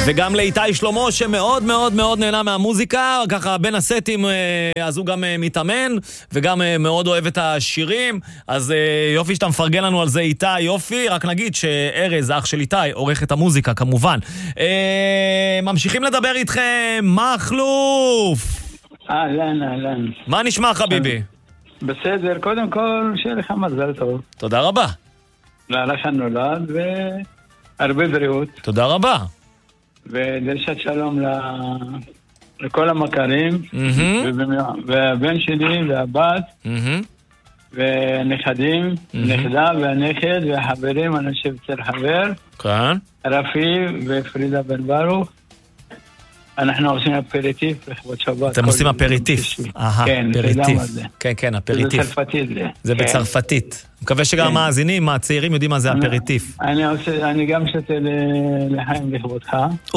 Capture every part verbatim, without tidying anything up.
וגם לאיתי שלמה שמאוד מאוד מאוד נהנה מהמוזיקה, ככה בין הסטים, אז הוא גם מתאמן וגם מאוד אוהב את השירים. אז יופי שאתה מפרגן לנו על זה איתי, יופי. רק נגיד שארז, אח של איתי, עורך את המוזיקה כמובן. ממשיכים לדבר איתכם, מחלוף. אהלן, אהלן. מה נשמע חביבי? בסדר, קודם כל שיהיה לך מזל טוב. תודה רבה. להלך הנולד והרבה בריאות. תודה רבה. ודרשת שלום לכל המכרים, והבן שלי והבת, ונכדים, נכדה והנכד והחברים, אני חושב אצל חבר, רפי ופרידה בן ברוך. אנחנו עושים אפריטיף לכבוד שבת. אתם עושים אפריטיף. כן, אפריטיף. כן, כן, אפריטיף. זה בצרפתית. זה בצרפתית. מקווה שגם המאזינים, הצעירים יודעים מה זה אפריטיף. אני גם שותה לחיים לכבודך.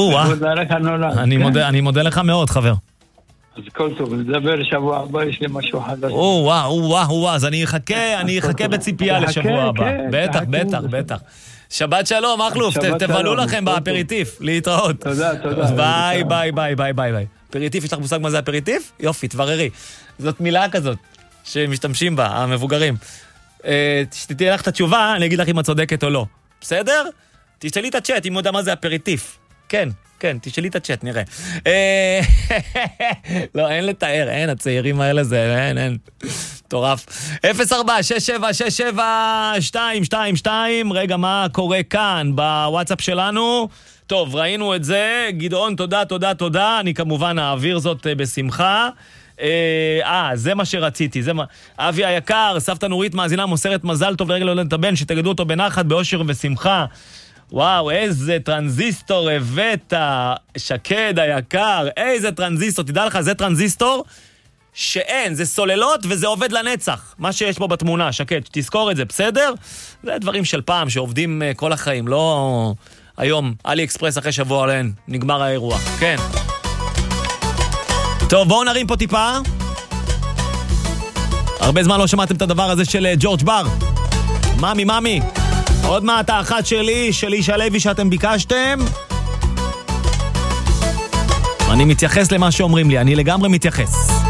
אני מודה לך מאוד, חבר. אז כל טוב, נדבר שבוע הבא, יש לי משהו חדש. או, וואו, וואו, וואו, אז אני אחכה, אני אחכה בציפייה לשבוע הבא. בטח, בטח, בטח. שבת שלום, מחלוף, תבלו לכם באפריטיף, להתראות. תודה, תודה. ביי, ביי, ביי, ביי, ביי. אפריטיף, יש לך מושג מה זה אפריטיף? יופי, תבררי. זאת מילה כזאת שמשתמשים בה, המבוגרים. שתתהיה לך את התשובה, אני אגיד לך אם את צודקת או לא. בסדר? תשאלי את הצ'אט, אם הוא יודע מה זה אפריטיף. כן, כן, תשאלי את הצ'אט, נראה. לא, אין לתאר, אין, הצעירים האלה זה, אין, אין. טורף. אפס ארבע שש שבע שש שבע שתיים שתיים שתיים. רגע, מה קורה כאן בוואטסאפ שלנו? טוב, ראינו את זה. גדעון, תודה, תודה, תודה. אני כמובן אעביר זאת בשמחה. אה, זה מה שרציתי. זה מה... אבי היקר, סבתא נורית מאזינה מוסרת מזל טוב לרגל הולדת הבן, שתגדו אותו בנחת, באושר ושמחה. וואו, איזה טרנזיסטור הבאת, שקד היקר, איזה טרנזיסטור. תדע לך, זה טרנזיסטור שאין, זה סוללות וזה עובד לנצח. מה שיש פה בתמונה, שקד, תזכור את זה, בסדר? זה דברים של פעם שעובדים כל החיים, לא היום, אלי אקספרס אחרי שבוע עליהן, נגמר האירוע, כן. טוב, בואו נרים פה טיפה. הרבה זמן לא שמעתם את הדבר הזה של ג'ורג' בר. ממי, ממי. עוד מעט האחת שלי, של איש הלוי שאתם ביקשתם. אני מתייחס למה שאומרים לי, אני לגמרי מתייחס.